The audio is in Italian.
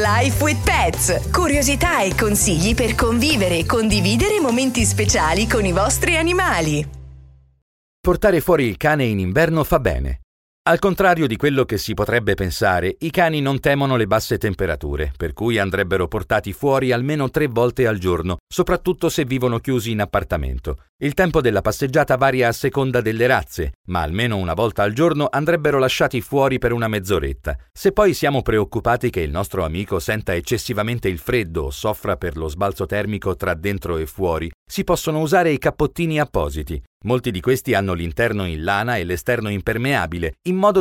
Life with Pets. Curiosità e consigli per convivere e condividere momenti speciali con i vostri animali. Portare fuori il cane in inverno fa bene. Al contrario di quello che si potrebbe pensare, i cani non temono le basse temperature, per cui andrebbero portati fuori almeno 3 volte al giorno, soprattutto se vivono chiusi in appartamento. Il tempo della passeggiata varia a seconda delle razze, ma almeno una volta al giorno andrebbero lasciati fuori per una mezz'oretta. Se poi siamo preoccupati che il nostro amico senta eccessivamente il freddo o soffra per lo sbalzo termico tra dentro e fuori, si possono usare i cappottini appositi. Molti di questi hanno l'interno in lana e l'esterno impermeabile, in modo